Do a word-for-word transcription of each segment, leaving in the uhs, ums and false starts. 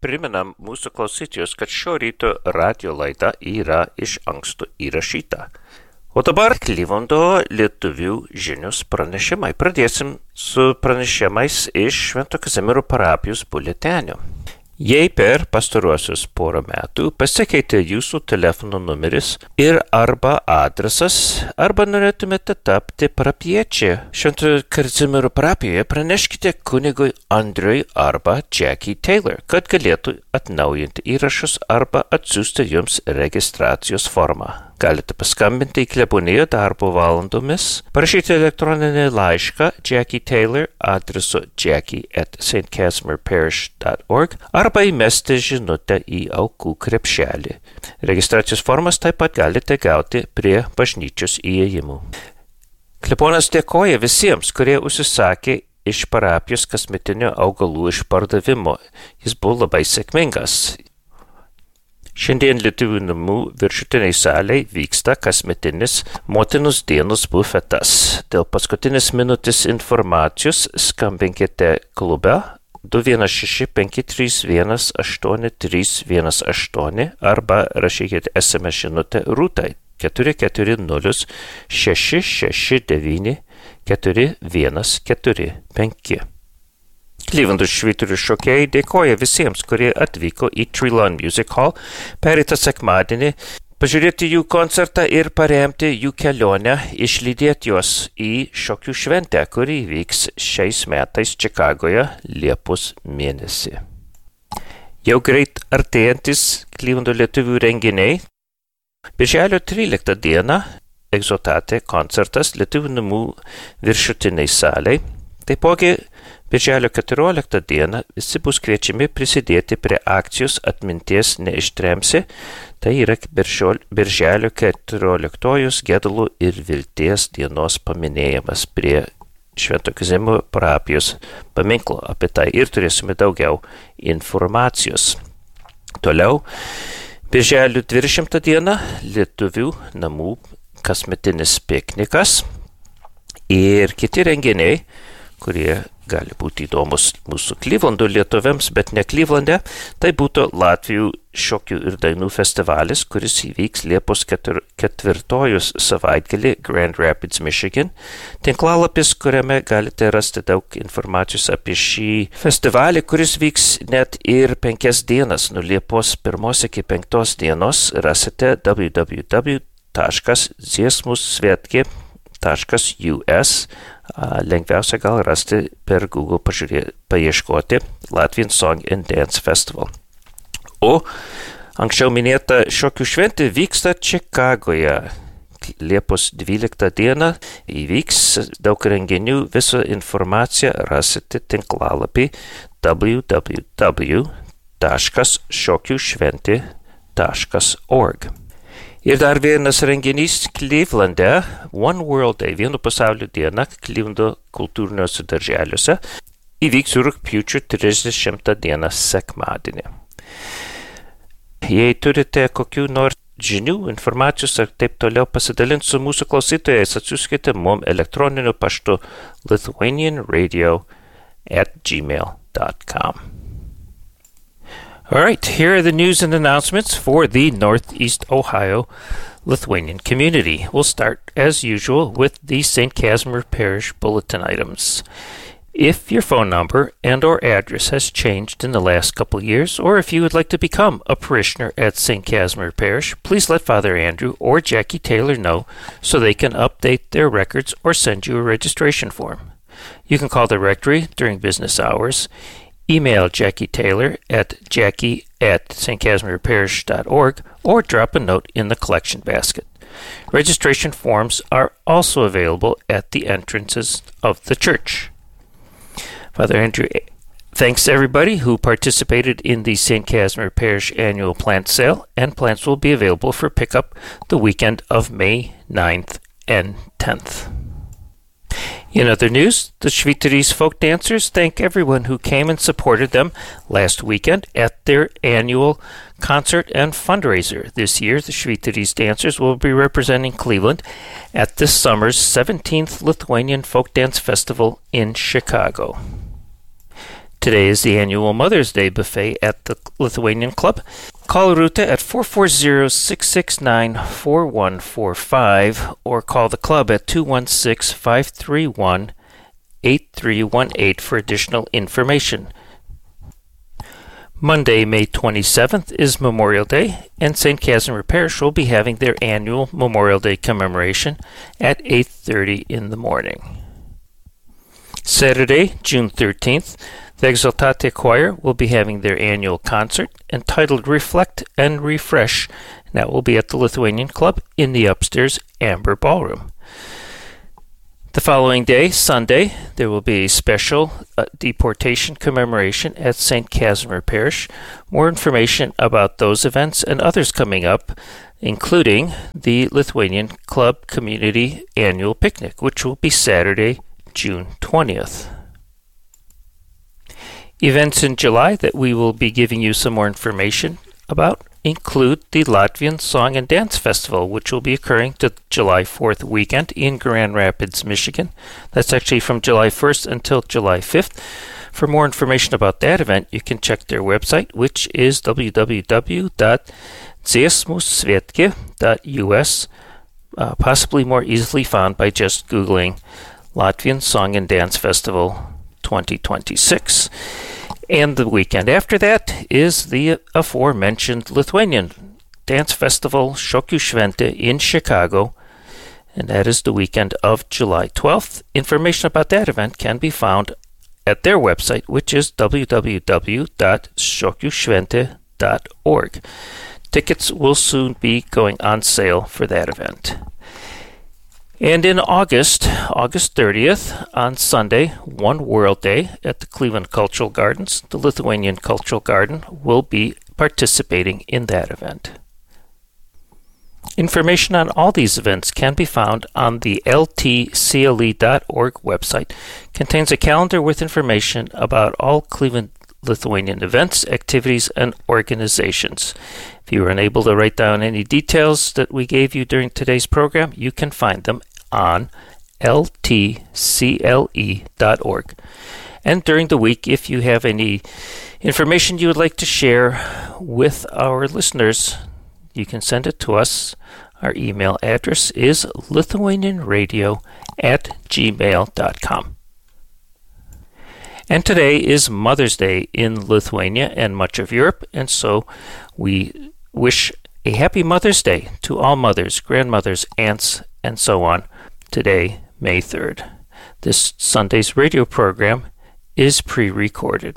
priminam mūsų klausytojus, kad šio ryto radio laida yra iš anksto įrašyta. O dabar Klyvlando lietuvių žinios pranešimai. Pradėsim su pranešimais iš Švento Kazimiero parapijos biuletenio. Jei per pastaruosius porą metų pasikeitė jūsų telefono numeris ir arba adresas, arba norėtumėte tapti parapiečiai Švento Kazimiero parapijoje, praneškite kunigui Andriui arba Jackie Taylor, kad galėtų atnaujinti įrašus arba atsiųsti jums registracijos formą. Galite paskambinti į kleboniją darbo valandomis, parašyti elektroninį laišką Jackie Taylor adresu jackie at s t casimir parish dot org arba įmesti žinutę į aukų krepšelį. Registracijos formas taip pat galite gauti prie bažnyčios įėjimų. Klebonas dėkoja visiems, kurie užsisakė iš parapijos kasmetinio augalų išpardavimo. Jis buvo labai sėkmingas. Šiandien Lietuvių namų viršutiniai salėje vyksta kasmetinis motinos dienos bufetas. Dėl paskutinės minutės informacijos skambinkite klube du vienas šeši penki trys vienas aštuoni trys vienas aštuoni arba rašykite S M S žinutę Rūtai keturi keturi nulis šeši šeši devyni keturi vienas keturi penki. Klyvlando švyturių šokėjai dėkoja visiems, kurie atvyko į Trelawn Music Hall pereitą sekmadienį, pažiūrėti jų koncertą ir paremti jų kelionę, išlydėti juos į šokių šventę, kuri vyks šiais metais Čikagoje Liepos mėnesį. Jau greit artėjantis Klyvlando lietuvių renginiai. Birželio tryliktą dieną Egzotate koncertas Lietuvių namų viršutiniai salėje. Taipogi Birželio keturioliktą dieną visi bus kviečiami prisidėti prie akcijos Atminties neištremsi, tai yra Birželio keturioliktojos gedulų ir vilties dienos paminėjimas prie Švento Kazimiero parapijos paminklo. Apie tai ir turėsime daugiau informacijos. Toliau, Birželio dvidešimtą dieną Lietuvių namų kasmetinis piknikas ir kiti renginiai, kurie gali būti įdomus mūsų Klyvlando lietuviams, bet ne Klyvlande. Tai būtų Latvijų šokių ir dainų festivalis, kuris įvyks Liepos ketvirtojos savaitgalį Grand Rapids, Michigan. Tinklalapis, kuriame galite rasti daug informacijos apie šį festivalį, kuris vyks net ir penkias dienas. Nuo Liepos pirmos iki penktos dienos rasite w w w taškas dziesmusvietki taškas u s. Lengviausia gal rasti per Google pažiūrė, paieškoti Latvian Song and Dance Festival. O anksčiau minėta šokių šventė vyksta Čikagoje. Liepos dvyliktą dieną įvyks daug renginių. Visą informaciją rasite tinklalapį w w w taškas šokių šventė taškas org. Ir dar vienas renginys Klyvlande, One World Day, vieno pasaulio diena Klyvlando kultūriniuose darželiuose, įvyks rugpjūčio trisdešimtą dieną sekmadienį. Jei turite kokių nors žinių, informacijos ar taip toliau pasidalinti su mūsų klausytojais, atsiųskite mum elektroniniu paštu lithuanian radio at gmail dot com. All right, here are the news and announcements for the Northeast Ohio Lithuanian community. We'll start, as usual, with the Saint Casimir Parish bulletin items. If your phone number and or address has changed in the last couple of years, or if you would like to become a parishioner at Saint Casimir Parish, please let Father Andrew or Jackie Taylor know so they can update their records or send you a registration form. You can call the rectory during business hours. Email Jackie Taylor at jackie at s t casimir parish dot org or drop a note in the collection basket. Registration forms are also available at the entrances of the church. Father Andrew thanks everybody who participated in the Saint Casimir Parish annual plant sale, and plants will be available for pickup the weekend of May ninth and tenth. In other news, the Švyturys folk dancers thank everyone who came and supported them last weekend at their annual concert and fundraiser. This year, the Švyturys dancers will be representing Cleveland at this summer's seventeenth Lithuanian Folk Dance Festival in Chicago. Today is the annual Mother's Day buffet at the Lithuanian Club. Call Ruta at four four zero, six six nine, four one four five or call the club at two one six, five three one, eight three one eight for additional information. Monday, May twenty-seventh is Memorial Day, and Saint Casimir Parish will be having their annual Memorial Day commemoration at eight thirty in the morning. Saturday, June thirteenth, the Exultate Choir will be having their annual concert entitled Reflect and Refresh, and that will be at the Lithuanian Club in the upstairs Amber Ballroom. The following day, Sunday, there will be a special uh, deportation commemoration at Saint Casimir Parish. More information about those events and others coming up, including the Lithuanian Club Community Annual Picnic, which will be Saturday, June twentieth. Events in July that we will be giving you some more information about include the Latvian Song and Dance Festival, which will be occurring the July fourth weekend in Grand Rapids, Michigan. That's actually from July first until July fifth. For more information about that event, you can check their website, which is w w w dot dziesmu svetke dot u s, uh, possibly more easily found by just Googling Latvian Song and Dance Festival twenty twenty-six. And the weekend after that is the aforementioned Lithuanian Dance Festival Šokių Šventė in Chicago, and that is the weekend of July twelfth. Information about that event can be found at their website, which is w w w dot šokių šventė dot org. Tickets will soon be going on sale for that event. And in August, August thirtieth, on Sunday, One World Day at the Cleveland Cultural Gardens, the Lithuanian Cultural Garden will be participating in that event. Information on all these events can be found on the l t c l e dot org website. It contains a calendar with information about all Cleveland Lithuanian events, activities, and organizations. If you were unable to write down any details that we gave you during today's program, you can find them on l t c l e dot org. And during the week, if you have any information you would like to share with our listeners, you can send it to us. Our email address is lithuanianradio at gmail dot com. And today is Mother's Day in Lithuania and much of Europe, and so we wish a happy Mother's Day to all mothers, grandmothers, aunts, and so on, today, May third. This Sunday's radio program is pre-recorded.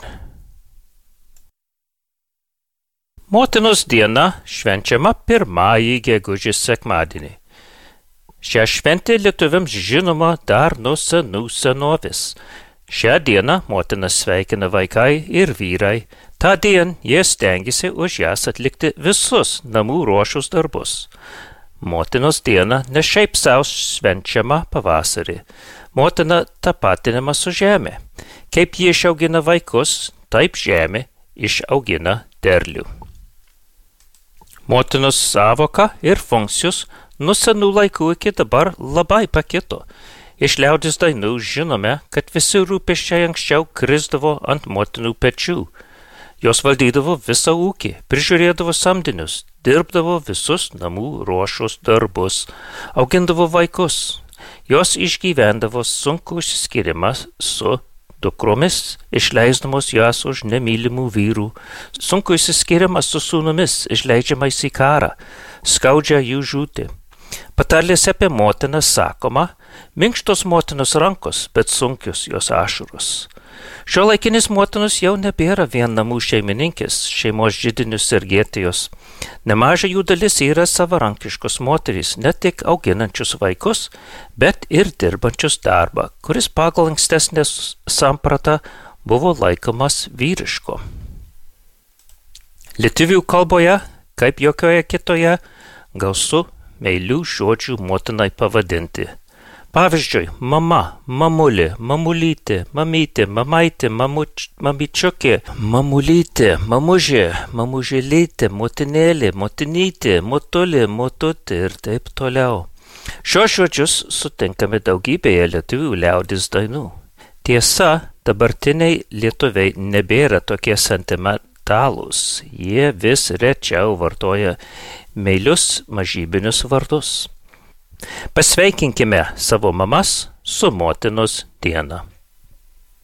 Motinos diena švenčiama pirmąjį gegužės sekmadienį. Šią šventę lietuviams žinoma dar nuo senų senovės. Šią dieną motinas sveikina vaikai ir vyrai. Ta dien jie stengiasi už jas atlikti visus namų ruošos darbus. Motinos diena ne šiaip sau švenčiama pavasarį. Motina tapatinama su žemė. Kaip ji išaugina vaikus, taip žemė išaugina derlių. Motinos savoka ir funkcijos nuo senų laikų iki dabar labai pakito. Iš liaudies dainų žinome, kad visi rūpesčiai anksčiau krisdavo ant motinų pečių. Jos valdydavo visą ūkį, prižiūrėdavo samdinius, dirbdavo visus namų ruošos darbus, augindavo vaikus. Jos išgyvendavo sunkų išsiskyrimą su dukromis, išleisdamos jas už nemylimų vyrų, sunku išsiskyrimą su sūnumis, išleidžiamais į karą, skaudžia jų žūti. Patarlėse apie motiną sakoma, minkštos motinos rankos, bet sunkios jos ašaros. Šiuolaikinės motinos jau nebėra vien namų šeimininkės, šeimos židinių sergėtojos. Nemaža jų dalis yra savarankiškos moterys, ne tik auginančius vaikus, bet ir dirbančius darbą, kuris pagal ankstesnę sampratą buvo laikomas vyrišku. Lietuvių kalboje, kaip jokioje kitoje, gausu meilių žodžių motinai pavadinti. Pavyzdžiui, mama, mamulė, mamulytė, mamytė, mamaitė, mamuč, mamyčiukė, mamulytė, mamužė, mamužėlytė, motinėlė, motinytė, motulė, motutė ir taip toliau. Šios žodžius sutinkame daugybėje lietuvių liaudies dainų. Tiesa, dabartiniai lietuviai nebėra tokie sentimentalūs. Jie vis rečiau vartoja meilius mažybinius vardus. Pasveikinkime savo mamas su motinos diena.